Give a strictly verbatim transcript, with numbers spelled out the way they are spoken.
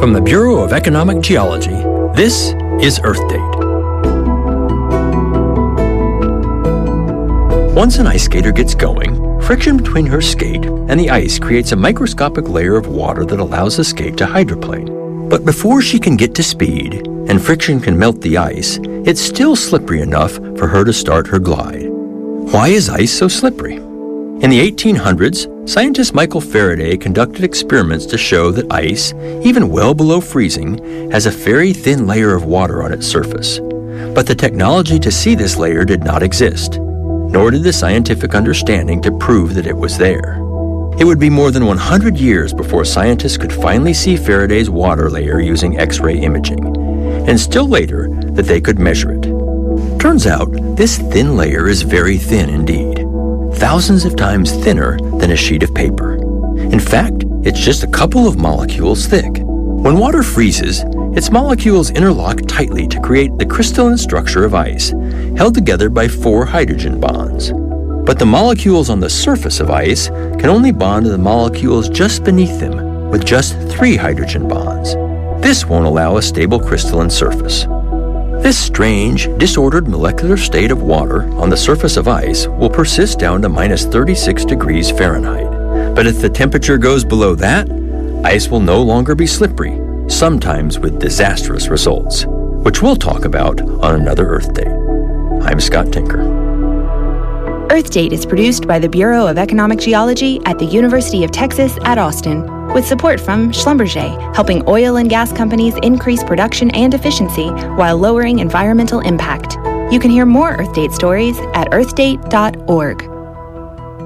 From the Bureau of Economic Geology, this is Earth Date. Once an ice skater gets going, friction between her skate and the ice creates a microscopic layer of water that allows the skate to hydroplane. But before she can get to speed and friction can melt the ice, it's still slippery enough for her to start her glide. Why is ice so slippery? In the eighteen hundreds, scientist Michael Faraday conducted experiments to show that ice, even well below freezing, has a very thin layer of water on its surface. But the technology to see this layer did not exist, nor did the scientific understanding to prove that it was there. It would be more than one hundred years before scientists could finally see Faraday's water layer using X-ray imaging, and still later that they could measure it. Turns out, this thin layer is very thin indeed, thousands of times thinner than a sheet of paper. In fact, it's just a couple of molecules thick. When water freezes, its molecules interlock tightly to create the crystalline structure of ice, held together by four hydrogen bonds. But the molecules on the surface of ice can only bond to the molecules just beneath them, with just three hydrogen bonds. This won't allow a stable crystalline surface. This strange, disordered molecular state of water on the surface of ice will persist down to minus thirty-six degrees Fahrenheit. But if the temperature goes below that, ice will no longer be slippery, sometimes with disastrous results, which we'll talk about on another Earth Date. I'm Scott Tinker. Earth Date is produced by the Bureau of Economic Geology at the University of Texas at Austin, with support from Schlumberger, helping oil and gas companies increase production and efficiency while lowering environmental impact. You can hear more Earth Date stories at earth date dot org.